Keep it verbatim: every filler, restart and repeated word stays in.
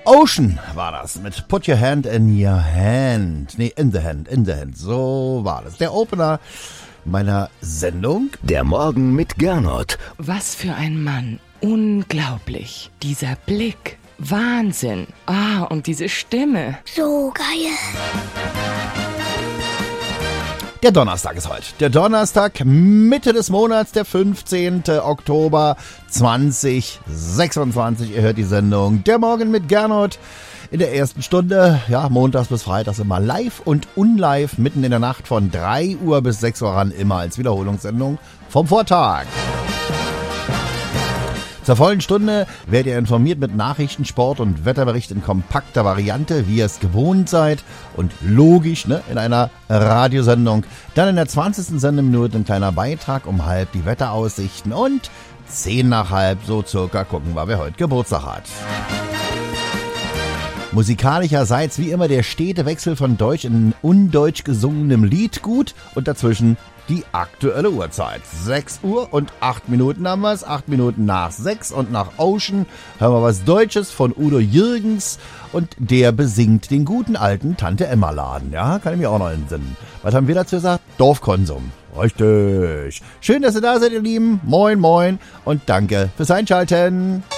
Ocean war das mit Put Your Hand in Your Hand. Nee, in the Hand, in the Hand. So war das. Der Opener meiner Sendung. Der Morgen mit Gernot. Was für ein Mann. Unglaublich. Dieser Blick. Wahnsinn. Ah, und diese Stimme. So geil. Der Donnerstag ist heute. Der Donnerstag, Mitte des Monats, der fünfzehnten Oktober zweitausendsechsundzwanzig. Ihr hört die Sendung Der Morgen mit Gernot. In der ersten Stunde, ja, montags bis freitags immer live und unlive, mitten in der Nacht von drei Uhr bis sechs Uhr ran, immer als Wiederholungssendung vom Vortag. Zur vollen Stunde werdet ihr informiert mit Nachrichten, Sport und Wetterbericht in kompakter Variante, wie ihr es gewohnt seid und logisch, ne, in einer Radiosendung. Dann in der zwanzigsten Sendeminute ein kleiner Beitrag um halb die Wetteraussichten und zehn nach halb, so circa, gucken wir, wer heute Geburtstag hat. Musikalischerseits wie immer der stete Wechsel von deutsch in undeutsch gesungenem Liedgut und dazwischen die aktuelle Uhrzeit. sechs Uhr und acht Minuten haben wir es, acht Minuten nach sechs und nach Ocean hören wir was Deutsches von Udo Jürgens und der besingt den guten alten Tante-Emma-Laden. Ja, kann ich mir auch noch entsinnen. Was haben wir dazu gesagt? Dorfkonsum. Richtig. Schön, dass ihr da seid, ihr Lieben. Moin, moin und danke fürs Einschalten.